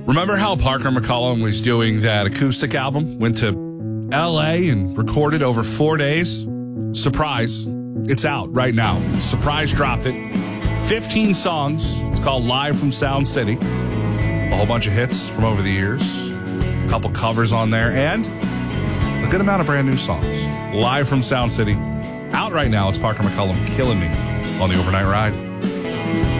Remember how Parker McCollum was doing that acoustic album? Went to L.A. and recorded over 4 days? Surprise. It's out right now. Surprise dropped it. 15 songs. It's called Live from Sound City. A whole bunch of hits from over the years. A couple covers on there. And a good amount of brand new songs. Live from Sound City. Out right now. It's Parker McCollum, Killing Me on the Overnight Ride.